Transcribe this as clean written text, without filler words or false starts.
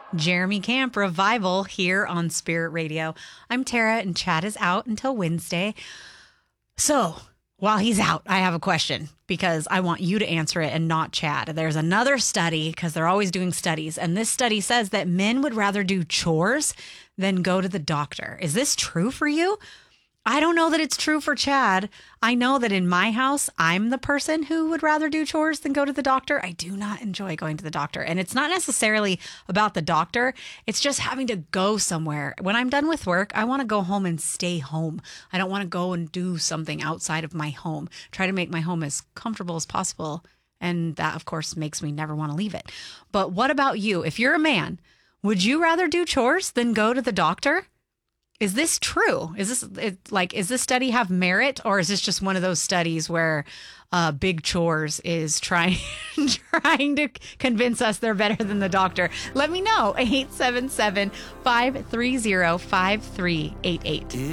Jeremy Camp Revival here on Spirit Radio. I'm Tara and Chad is out until Wednesday. So while he's out, I have a question because I want you to answer it and not Chad. There's another study because they're always doing studies. And this study says that men would rather do chores than go to the doctor. Is this true for you? I don't know that it's true for Chad. I know that in my house, I'm the person who would rather do chores than go to the doctor. I do not enjoy going to the doctor. And it's not necessarily about the doctor. It's just having to go somewhere. When I'm done with work, I want to go home and stay home. I don't want to go and do something outside of my home. Try to make my home as comfortable as possible. And that, of course, makes me never want to leave it. But what about you? If you're a man, would you rather do chores than go to the doctor? Is this true? Is this study have merit, or is this just one of those studies where Big Chores is trying to convince us they're better than the doctor? Let me know. 877-530-5388.